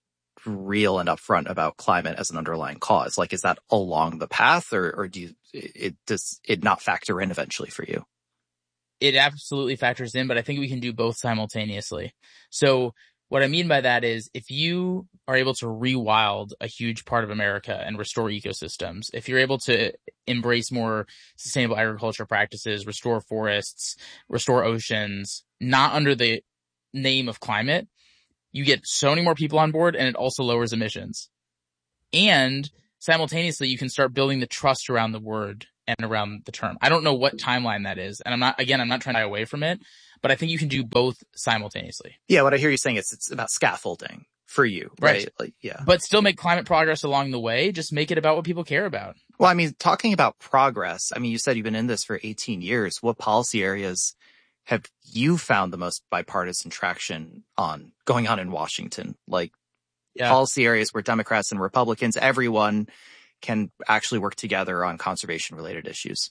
Speaker 23: real and upfront about climate as an underlying cause? Like, is that along the path, or, or do you, it, does it not factor in eventually for you?
Speaker 10: It absolutely factors in, but I think we can do both simultaneously. So what I mean by that is, if you are able to rewild a huge part of America and restore ecosystems, if you're able to embrace more sustainable agriculture practices, restore forests, restore oceans, not under the name of climate, you get so many more people on board, and it also lowers emissions. And simultaneously, you can start building the trust around the word and around the term. I don't know what timeline that is. And I'm not, again, I'm not trying to shy away from it, but I think you can do both simultaneously.
Speaker 23: Yeah, what I hear you saying is it's about scaffolding for you, right?
Speaker 10: Right.
Speaker 23: Like, yeah.
Speaker 10: But still make climate progress along the way. Just make it about what people care about.
Speaker 23: Well, I mean, talking about progress, I mean, you said you've been in this for eighteen years. What policy areas have you found the most bipartisan traction on going on in Washington? Like yeah. policy areas where Democrats and Republicans, everyone can actually work together on conservation related issues.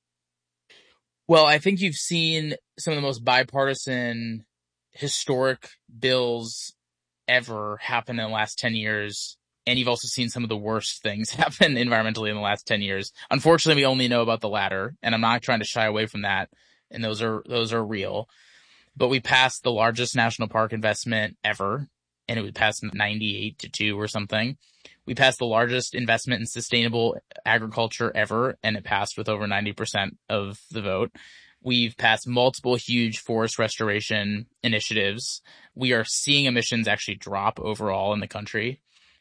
Speaker 10: Well, I think you've seen some of the most bipartisan historic bills ever happen in the last ten years. And you've also seen some of the worst things happen environmentally in the last ten years. Unfortunately, we only know about the latter, and I'm not trying to shy away from that. And those are, those are real. But we passed the largest national park investment ever, and it was passed ninety-eight to two or something. We passed the largest investment in sustainable agriculture ever, and it passed with over ninety percent of the vote. We've passed multiple huge forest restoration initiatives. We are seeing emissions actually drop overall in the country.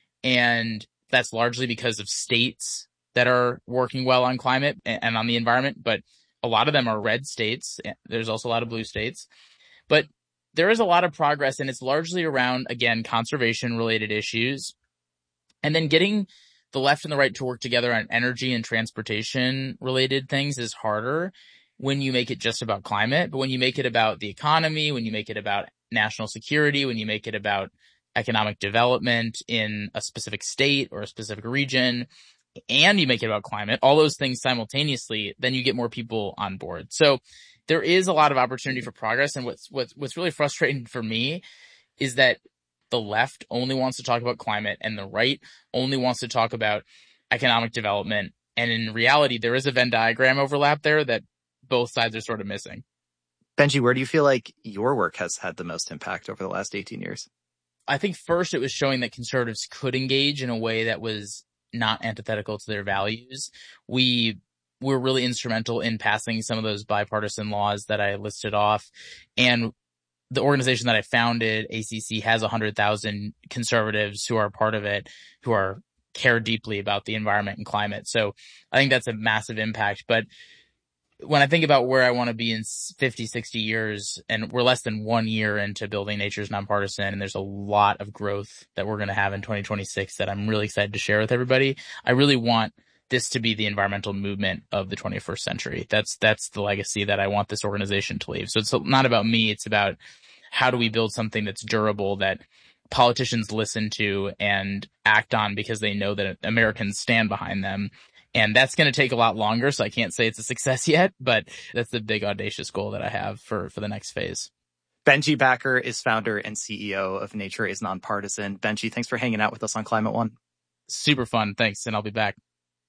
Speaker 10: And that's largely because of states that are working well on climate and on the environment. But a lot of them are red states. There's also a lot of blue states. But there is a lot of progress, and it's largely around, again, conservation-related issues. And then getting the left and the right to work together on energy and transportation-related things is harder when you make it just about climate. But when you make it about the economy, when you make it about national security, when you make it about economic development in a specific state or a specific region, and you make it about climate, all those things simultaneously, then you get more people on board. So there is a lot of opportunity for progress. And what's, what's, what's really frustrating for me is that the left only wants to talk about climate and the right only wants to talk about economic development. And in reality, there is a Venn diagram overlap there that both sides are sort of missing.
Speaker 23: Benji, where do you feel like your work has had the most impact over the last eighteen years?
Speaker 10: I think first it was showing that conservatives could engage in a way that was not antithetical to their values. We were really instrumental in passing some of those bipartisan laws that I listed off. And the organization that I founded, A C C, has one hundred thousand conservatives who are part of it, who are care deeply about the environment and climate. So I think that's a massive impact. But when I think about where I want to be in fifty, sixty years, and we're less than one year into building Nature's Nonpartisan, and there's a lot of growth that we're going to have in twenty twenty-six that I'm really excited to share with everybody. I really want this to be the environmental movement of the twenty-first century. That's, that's the legacy that I want this organization to leave. So it's not about me. It's about how do we build something that's durable, that politicians listen to and act on because they know that Americans stand behind them. And that's going to take a lot longer, so I can't say it's a success yet, but that's the big audacious goal that I have for, for the next phase.
Speaker 23: Benji Backer is founder and C E O of Nature is Nonpartisan. Benji, thanks for hanging out with us on Climate One.
Speaker 10: Super fun. Thanks, and I'll be back.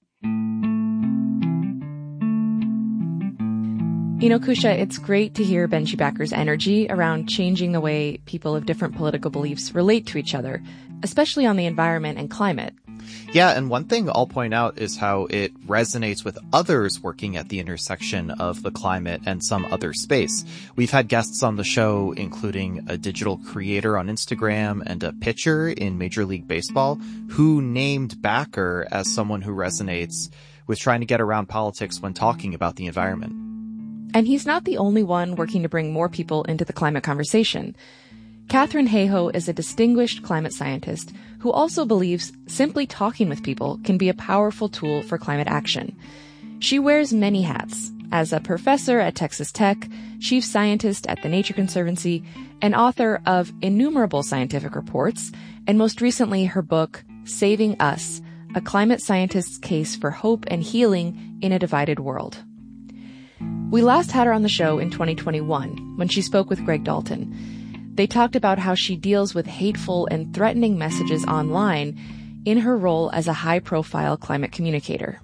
Speaker 9: You know, Kusha, it's great to hear Benji Backer's energy around changing the way people of different political beliefs relate to each other, especially on the environment and climate.
Speaker 23: Yeah, and one thing I'll point out is how it resonates with others working at the intersection of the climate and some other space. We've had guests on the show, including a digital creator on Instagram and a pitcher in Major League Baseball, who named Backer as someone who resonates with trying to get around politics when talking about the environment.
Speaker 9: And he's not the only one working to bring more people into the climate conversation. Katharine Hayhoe is a distinguished climate scientist who also believes simply talking with people can be a powerful tool for climate action. She wears many hats as a professor at Texas Tech, chief scientist at the Nature Conservancy, and author of innumerable scientific reports, and most recently her book, Saving Us, A Climate Scientist's Case for Hope and Healing in a Divided World. We last had her on the show in twenty twenty-one when she spoke with Greg Dalton. They talked about how she deals with hateful and threatening messages online in her role as a high-profile climate communicator.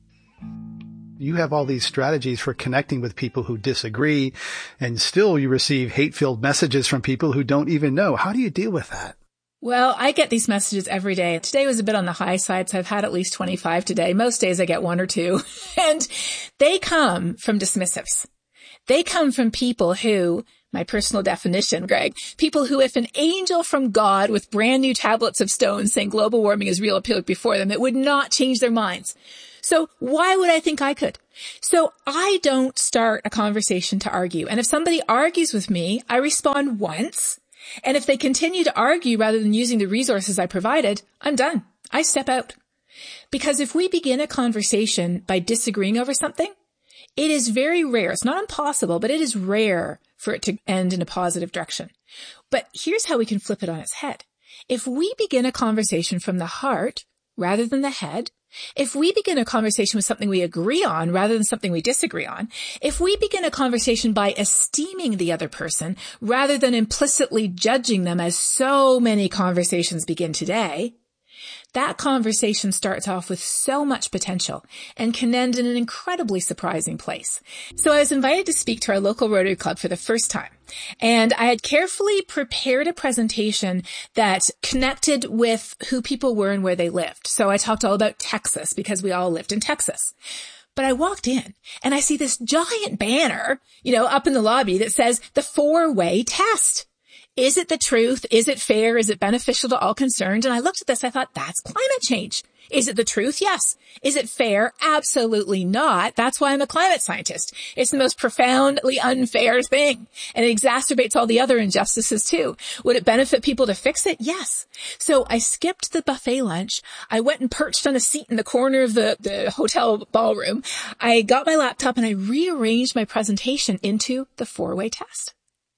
Speaker 5: You have all these strategies for connecting with people who disagree, and still you receive hate-filled messages from people who don't even know. How do you deal with that?
Speaker 11: Well, I get these messages every day. Today was a bit on the high side, so I've had at least twenty-five today. Most days I get one or two. And they come from dismissives. They come from people who, my personal definition, Greg, people who, if an angel from God with brand new tablets of stone saying global warming is real appeared before them, it would not change their minds. So why would I think I could? So I don't start a conversation to argue. And if somebody argues with me, I respond once. And if they continue to argue rather than using the resources I provided, I'm done. I step out. Because if we begin a conversation by disagreeing over something, it is very rare. It's not impossible, but it is rare for it to end in a positive direction. But here's how we can flip it on its head. If we begin a conversation from the heart rather than the head, if we begin a conversation with something we agree on rather than something we disagree on, if we begin a conversation by esteeming the other person rather than implicitly judging them as so many conversations begin today, that conversation starts off with so much potential and can end in an incredibly surprising place. So I was invited to speak to our local Rotary Club for the first time. And I had carefully prepared a presentation that connected with who people were and where they lived. So I talked all about Texas because we all lived in Texas. But I walked in and I see this giant banner, you know, up in the lobby that says the four-way test. Is it the truth? Is it fair? Is it beneficial to all concerned? And I looked at this, I thought, that's climate change. Is it the truth? Yes. Is it fair? Absolutely not. That's why I'm a climate scientist. It's the most profoundly unfair thing. And it exacerbates all the other injustices too. Would it benefit people to fix it? Yes. So I skipped the buffet lunch. I went and perched on a seat in the corner of the, the hotel ballroom. I got my laptop and I rearranged my presentation into the four-way test.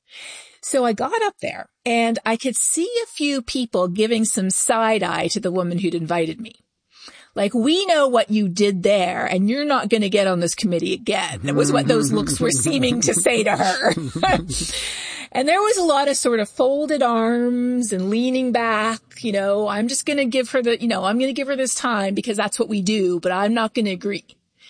Speaker 11: So I got up there and I could see a few people giving some side eye to the woman who'd invited me. Like, we know what you did there and you're not going to get on this committee again. That was what those looks were seeming to say to her. And there was a lot of sort of folded arms and leaning back. You know, I'm just going to give her the, you know, I'm going to give her this time because that's what we do, but I'm not going to agree.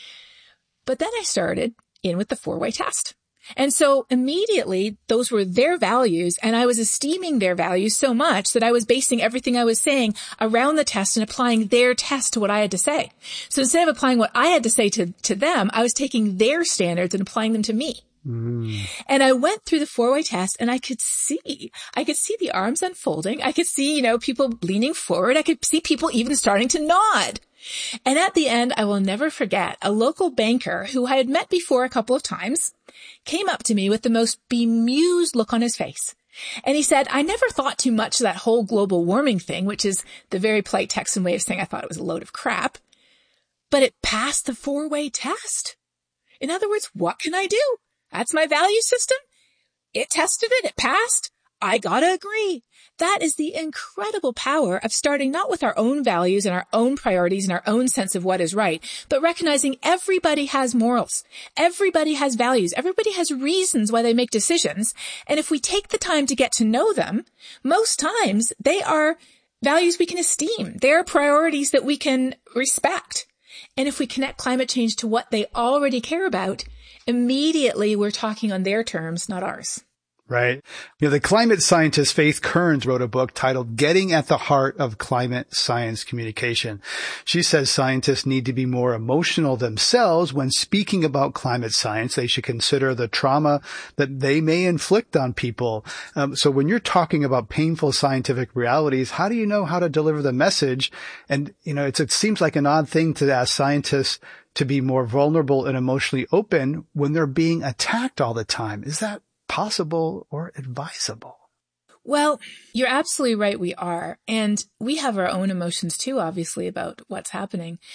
Speaker 11: But then I started in with the four-way test. And so immediately those were their values and I was esteeming their values so much that I was basing everything I was saying around the test and applying their test to what I had to say. So instead of applying what I had to say to, to them, I was taking their standards and applying them to me. Mm. And I went through the four-way test and I could see, I could see the arms unfolding. I could see, you know, people leaning forward. I could see people even starting to nod. And at the end, I will never forget, a local banker who I had met before a couple of times came up to me with the most bemused look on his face. And he said, I never thought too much of that whole global warming thing, which is the very polite Texan way of saying I thought it was a load of crap. But it passed the four-way test. In other words, what can I do? That's my value system. It tested it. It passed. I gotta agree. That is the incredible power of starting not with our own values and our own priorities and our own sense of what is right, but recognizing everybody has morals. Everybody has values. Everybody has reasons why they make decisions. And if we take the time to get to know them, most times they are values we can esteem. They are priorities that we can respect. And if we connect climate change to what they already care about, immediately we're talking on their terms, not ours.
Speaker 5: Right. You know, the climate scientist Faith Kearns wrote a book titled Getting at the Heart of Climate Science Communication. She says scientists need to be more emotional themselves when speaking about climate science. They should consider the trauma that they may inflict on people. Um, so when you're talking about painful scientific realities, how do you know how to deliver the message? And, you know, it's, it seems like an odd thing to ask scientists to be more vulnerable and emotionally open when they're being attacked all the time. Is that possible or advisable?
Speaker 11: Well, you're absolutely right. We are. And we have our own emotions too, obviously, about what's happening.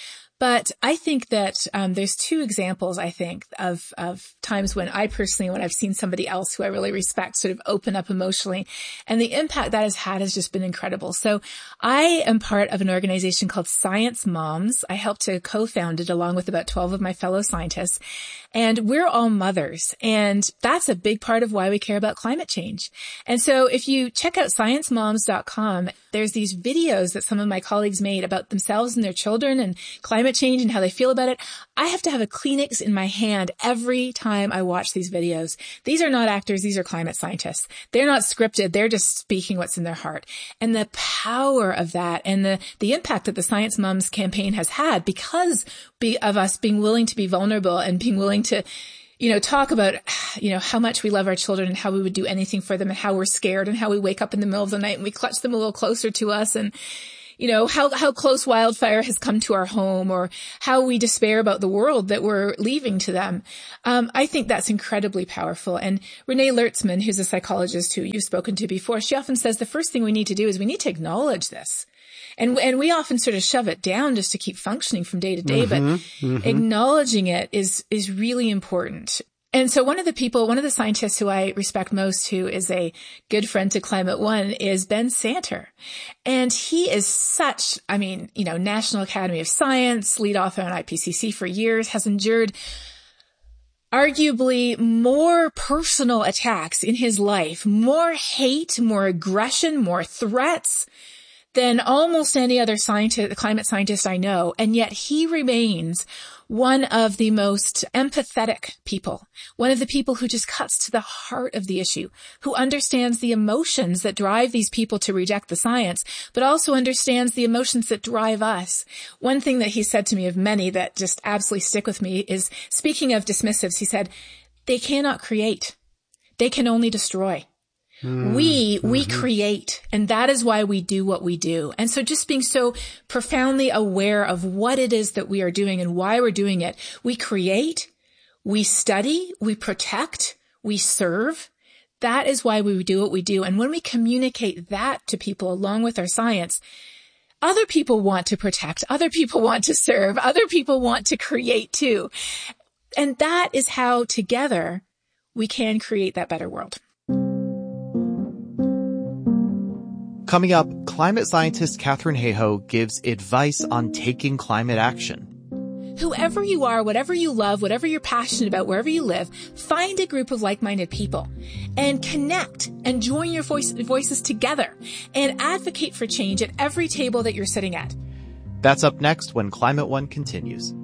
Speaker 11: But I think that um, there's two examples, I think, of, of times when I personally, when I've seen somebody else who I really respect sort of open up emotionally. And the impact that has had has just been incredible. So I am part of an organization called Science Moms. I helped to co-found it along with about twelve of my fellow scientists. And we're all mothers. And that's a big part of why we care about climate change. And so if you check out science moms dot com, there's these videos that some of my colleagues made about themselves and their children and climate change and how they feel about it. I have to have a Kleenex in my hand every time I watch these videos. These are not actors. These are climate scientists. They're not scripted. They're just speaking what's in their heart. And the power of that and the, the impact that the Science Moms campaign has had because be, of us being willing to be vulnerable and being willing to, you know, talk about, you know, how much we love our children and how we would do anything for them and how we're scared and how we wake up in the middle of the night and we clutch them a little closer to us and, you know, how, how close wildfire has come to our home or how we despair about the world that we're leaving to them. Um, I think that's incredibly powerful. And Renee Lertzman, who's a psychologist who you've spoken to before, she often says the first thing we need to do is we need to acknowledge this. And, and we often sort of shove it down just to keep functioning from day to day,
Speaker 5: Mm-hmm,
Speaker 11: but
Speaker 5: mm-hmm.
Speaker 11: acknowledging it is, is really important. And so one of the people, one of the scientists who I respect most, who is a good friend to Climate One, is Ben Santer. And he is such, I mean, you know, National Academy of Science, lead author on I P C C for years, has endured arguably more personal attacks in his life, more hate, more aggression, more threats than almost any other scientist, climate scientist I know. And yet he remains one of the most empathetic people, one of the people who just cuts to the heart of the issue, who understands the emotions that drive these people to reject the science, but also understands the emotions that drive us. One thing that he said to me of many that just absolutely stick with me is, speaking of dismissives, he said, they cannot create. They can only destroy. Mm, we, we mm-hmm. create, and that is why we do what we do. And so just being so profoundly aware of what it is that we are doing and why we're doing it. We create, we study, we protect, we serve. That is why we do what we do. And when we communicate that to people along with our science, other people want to protect, other people want to serve, other people want to create too. And that is how together we can create that better world.
Speaker 23: Coming up, climate scientist Katharine Hayhoe gives advice on taking climate action.
Speaker 11: Whoever you are, whatever you love, whatever you're passionate about, wherever you live, find a group of like-minded people and connect and join your voice, voices together and advocate for change at every table that you're sitting at.
Speaker 23: That's up next when Climate One continues.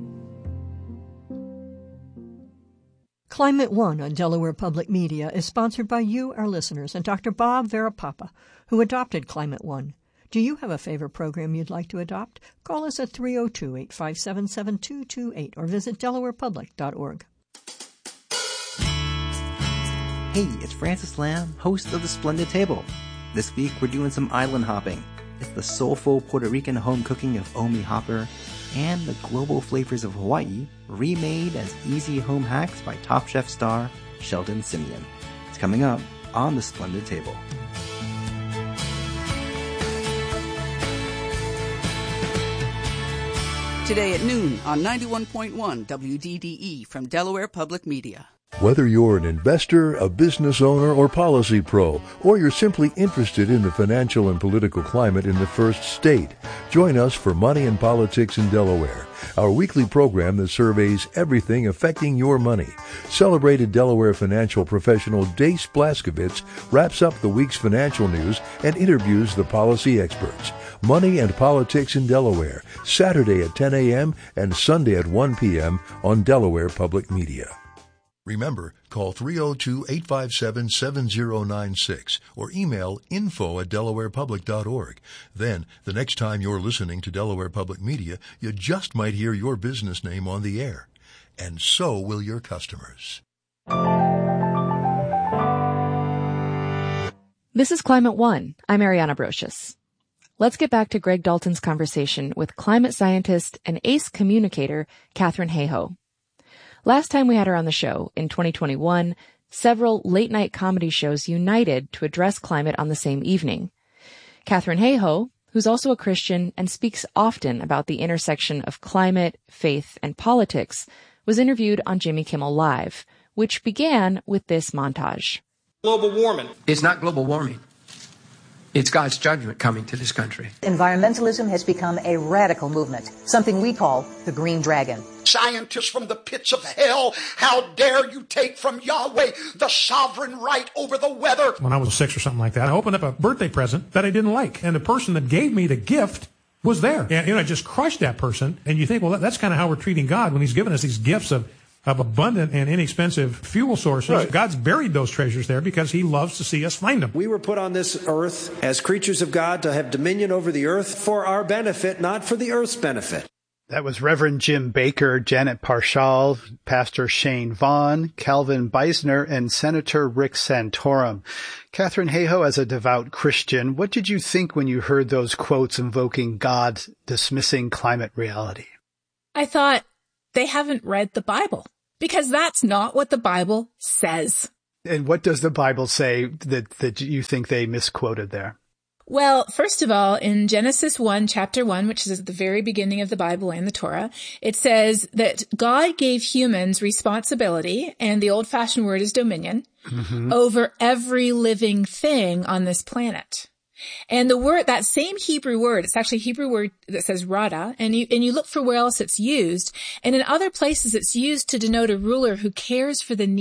Speaker 22: Climate One on Delaware Public Media is sponsored by you, our listeners, and Doctor Bob Verapapa, who adopted Climate One. Do you have a favorite program you'd like to adopt? Call us at three oh two, eight five seven, seven two two eight or visit delaware public dot org.
Speaker 6: Hey, it's Francis Lamb, host of The Splendid Table. This week we're doing some island hopping. It's the soulful Puerto Rican home cooking of Omi Hopper and the global flavors of Hawaii remade as easy home hacks by Top Chef star Sheldon Simeon. It's coming up on The Splendid Table.
Speaker 7: Today at noon on ninety-one point one W D D E from Delaware Public Media.
Speaker 8: Whether you're an investor, a business owner, or policy pro, or you're simply interested in the financial and political climate in the first state, join us for Money and Politics in Delaware, our weekly program that surveys everything affecting your money. Celebrated Delaware financial professional Dace Blaskovitz wraps up the week's financial news and interviews the policy experts. Money and Politics in Delaware, Saturday at ten a.m. and Sunday at one p.m. on Delaware Public Media. Remember, call three oh two, eight five seven, seven oh nine six or email info at delaware public dot org. Then, the next time you're listening to Delaware Public Media, you just might hear your business name on the air. And so will your customers.
Speaker 9: This is Climate One. I'm Ariana Brocious. Let's get back to Greg Dalton's conversation with climate scientist and ace communicator Katharine Hayhoe. Last time we had her on the show, in twenty twenty-one, several late-night comedy shows united to address climate on the same evening. Katharine Hayhoe, who who's also a Christian and speaks often about the intersection of climate, faith, and politics, was interviewed on Jimmy Kimmel Live, which began with this montage.
Speaker 12: Global warming. It's not global warming. It's God's judgment coming to this country.
Speaker 13: Environmentalism has become a radical movement, something we call the Green Dragon.
Speaker 14: Scientists from the pits of hell, how dare you take from Yahweh the sovereign right over the weather?
Speaker 24: When I was six or something like that, I opened up a birthday present that I didn't like. And the person that gave me the gift was there. And you know, I just crushed that person. And you think, well, that, that's kind of how we're treating God when he's given us these gifts of of abundant and inexpensive fuel sources. Right. God's buried those treasures there because he loves to see us find them.
Speaker 25: We were put on this earth as creatures of God to have dominion over the earth for our benefit, not for the earth's benefit.
Speaker 5: That was Reverend Jim Baker, Janet Parshall, Pastor Shane Vaughn, Calvin Beisner, and Senator Rick Santorum. Katharine Hayhoe, as a devout Christian, what did you think when you heard those quotes invoking God dismissing climate reality?
Speaker 11: I thought, they haven't read the Bible, because that's not what the Bible says.
Speaker 5: And what does the Bible say that, that you think they misquoted there?
Speaker 11: Well, first of all, in Genesis one, chapter one, which is at the very beginning of the Bible and the Torah, it says that God gave humans responsibility, and the old-fashioned word is dominion, mm-hmm. over every living thing on this planet. And the word, that same Hebrew word, it's actually a Hebrew word that says rada, and you, and you look for where else it's used. And in other places, it's used to denote a ruler who cares for the